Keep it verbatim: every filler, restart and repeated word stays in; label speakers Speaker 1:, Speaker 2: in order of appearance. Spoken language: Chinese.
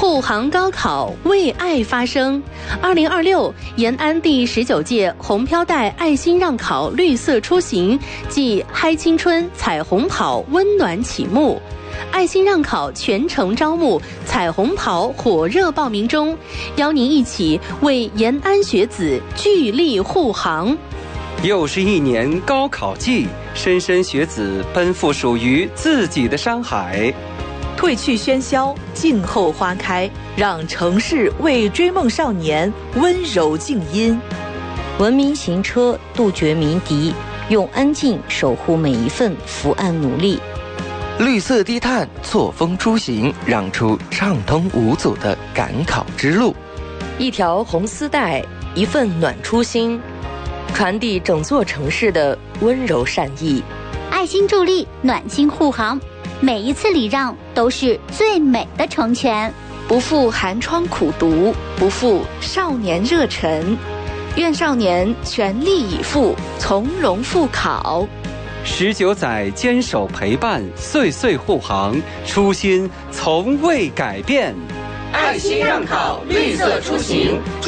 Speaker 1: 护航高考，为爱发声。二零二六延安第十九届红飘带爱心让考绿色出行暨嗨青春彩虹跑温暖启幕。爱心让考全程招募，彩虹跑火热报名中，邀您一起为延安学子聚力护航。
Speaker 2: 又是一年高考季，莘莘学子奔赴属于自己的山海。
Speaker 3: 褪去喧嚣，静候花开，让城市为追梦少年温柔静音。
Speaker 4: 文明行车，杜绝鸣笛，用安静守护每一份伏案努力。
Speaker 5: 绿色低碳，错峰出行，让出畅通无阻的赶考之路。
Speaker 6: 一条红丝带，一份暖初心，传递整座城市的温柔善意。
Speaker 7: 爱心助力，暖心护航，每一次礼让都是最美的成全。
Speaker 8: 不负寒窗苦读，不负少年热忱，愿少年全力以赴，从容赴考。
Speaker 2: 十九载坚守陪伴，岁岁护航，初心从未改变。
Speaker 9: 爱心让考，绿色出行，